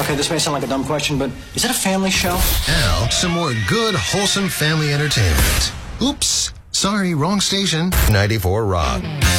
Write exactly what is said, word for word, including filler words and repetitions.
Okay, this may sound like a dumb question, but is it a family show? Now, some more good, wholesome family entertainment. Oops. Sorry, wrong station. ninety-four Rock.